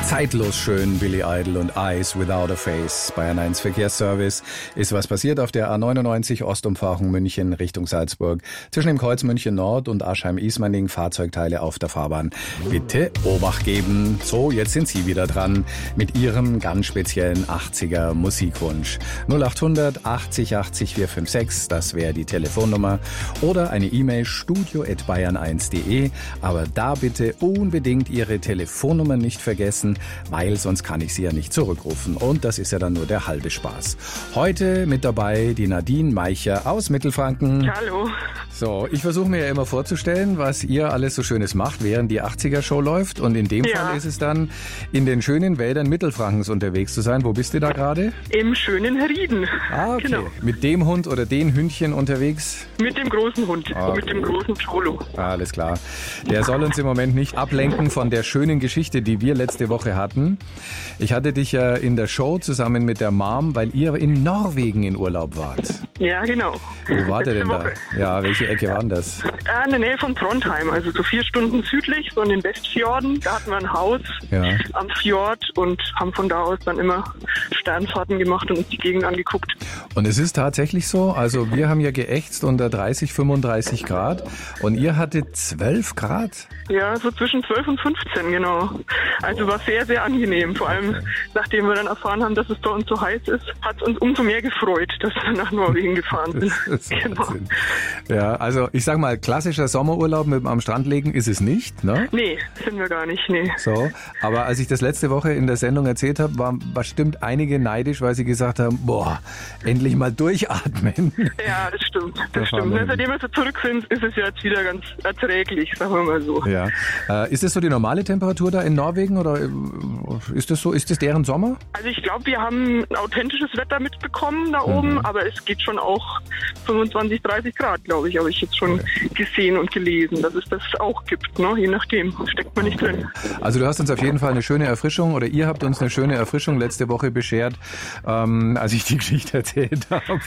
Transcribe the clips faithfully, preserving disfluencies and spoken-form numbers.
Zeitlos schön, Billy Idol und Eyes Without a Face. Bayern eins Verkehrsservice. Ist was passiert auf der A neunundneunzig Ostumfahrung München Richtung Salzburg. Zwischen dem Kreuz München Nord und Aschheim-Ismaning Fahrzeugteile auf der Fahrbahn. Bitte Obacht geben. So, jetzt sind Sie wieder dran mit Ihrem ganz speziellen achtziger Musikwunsch. null achthundert achtzig achtzig vierhundertsechsundsechzig, das wäre die Telefonnummer. Oder eine E-Mail studio at bayern eins punkt de. Aber da bitte unbedingt Ihre Telefonnummer nicht vergessen, weil sonst kann ich Sie ja nicht zurückrufen. Und das ist ja dann nur der halbe Spaß. Heute mit dabei die Nadine Meicher aus Mittelfranken. Hallo. So, ich versuche mir ja immer vorzustellen, was ihr alles so Schönes macht, während die achtziger-Show läuft. Und in dem Ja. Fall ist es dann, in den schönen Wäldern Mittelfrankens unterwegs zu sein. Wo bist du da gerade? Im schönen Rieden. Ah, okay. Genau. Mit dem Hund oder den Hündchen unterwegs? Mit dem großen Hund. Okay. Mit dem großen Cholo. Alles klar. Der soll uns im Moment nicht ablenken von der schönen Geschichte, die wir letzte Woche hatten. Ich hatte dich ja in der Show zusammen mit der Mom, weil ihr in Norwegen in Urlaub wart. Ja, genau. Wo wart ihr denn Letzte da? Woche. Ja, welche Ecke war denn das? Äh, in der Nähe von Trondheim, also so vier Stunden südlich, so in den Westfjorden. Da hatten wir ein Haus Ja. am Fjord und haben von da aus dann immer Sternfahrten gemacht und uns die Gegend angeguckt. Und es ist tatsächlich so, also wir haben ja geächtzt unter dreißig, fünfunddreißig Grad und ihr hattet zwölf Grad? Ja, so zwischen zwölf und fünfzehn, genau. Also war sehr, sehr angenehm. Vor allem, nachdem wir dann erfahren haben, dass es bei uns so heiß ist, hat es uns umso mehr gefreut, dass wir nach Norwegen gefahren sind. Das ist Genau. Wahnsinn. Ja, also ich sag mal, klassischer Sommerurlaub mit dem am Strand legen ist es nicht, ne? Nee, sind wir gar nicht, nee. So, aber als ich das letzte Woche in der Sendung erzählt habe, waren bestimmt einige neidisch, weil sie gesagt haben, boah, endlich mal durchatmen. Ja, das stimmt, Da das fahren stimmt. wir hin. Seitdem wir so zurück sind, ist es ja jetzt wieder ganz erträglich, sagen wir mal so. Ja. Äh, ist das so die normale Temperatur da in Norwegen oder äh, ist das so, ist das deren Sommer? Also ich glaube, wir haben ein authentisches Wetter mitbekommen da Mhm. oben, aber es geht schon auch fünfundzwanzig, dreißig Grad, glaube ich, habe ich jetzt schon gesehen und gelesen, dass es das auch gibt, ne? Je nachdem, steckt man nicht drin. Also du hast uns auf jeden Fall eine schöne Erfrischung oder ihr habt uns eine schöne Erfrischung letzte Woche beschert, ähm, als ich die Geschichte erzählt habe.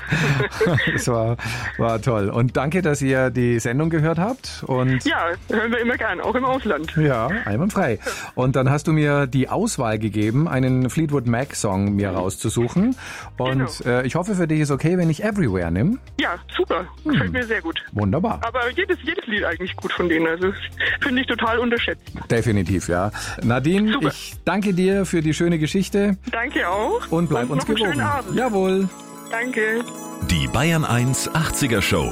Das war, war toll. Und danke, dass ihr die Sendung gehört habt. Und Ja, hören wir immer gern, auch im Ausland. ja, einwandfrei. Und dann hast du mir die Auswahl gegeben, einen Fleetwood Mac Song mir rauszusuchen. Und Genau. äh, ich hoffe, für dich ist okay, wenn ich Everywhere nehme. Ja, super, gefällt mir sehr gut. Wunderbar. Aber jedes, jedes Lied eigentlich gut von denen, also das finde ich total unterschätzt. Definitiv, ja. Nadine, Super. ich danke dir für die schöne Geschichte Danke auch. und bleib uns noch einen gewogen. schönen Abend. Jawohl. Danke. Die Bayern eins achtziger Show.